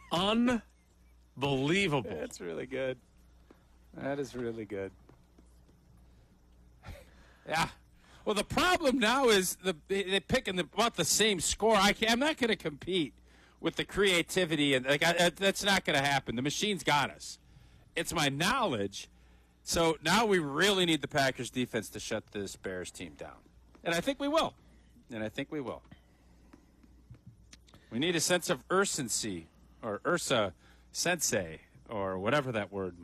Unbelievable. That's really good. That is really good. Yeah. Well, the problem now is they're picking about the same score. I'm not going to compete with the creativity, and that's not going to happen. The machine's got us. It's my knowledge. So now we really need the Packers defense to shut this Bears team down. And I think we will. We need a sense of urgency or Ursa Sensei or whatever that word